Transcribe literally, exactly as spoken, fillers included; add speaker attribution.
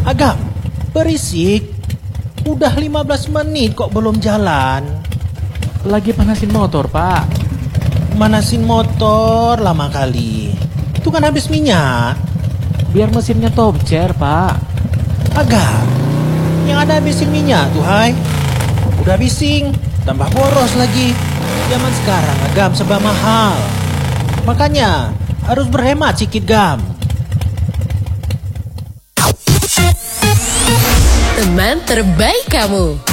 Speaker 1: Agam, berisik. Udah lima belas menit kok belum jalan.
Speaker 2: Lagi panasin motor, Pak.
Speaker 1: Manasin motor lama kali. Itu kan habis minyak.
Speaker 2: Biar mesinnya top chair, Pak.
Speaker 1: Agam, yang ada habisin minyak tuh, hai. Udah bising, tambah boros lagi. Zaman sekarang Agam serba mahal. Makanya harus berhemat sedikit, Gam.
Speaker 3: Teman terbaik kamu.